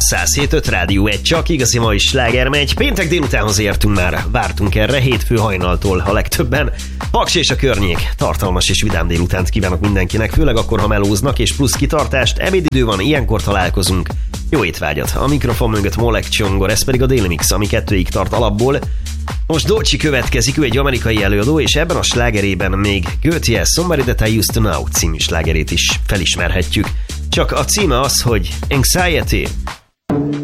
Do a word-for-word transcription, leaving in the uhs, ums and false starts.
száz hét öt Rádió egy, csak igazi mai sláger megy. Péntek délutánhoz értünk már, vártunk erre, hétfő hajnaltól a legtöbben. Paks és a környék, tartalmas és vidám délutánt kívánok mindenkinek, főleg akkor, ha melóznak, és plusz kitartást, ebédidő van, ilyenkor találkozunk. Jó étvágyat! A mikrofon mögött Molek Csongor, ez pedig a Daily Mix, ami kettőig tart alapból. Most Dolce következik, ő egy amerikai előadó, és ebben a slágerében még Götje Somebody That I Used To Know című slágerét is felismerhetjük. Csak a címe az, hogy Anxiety.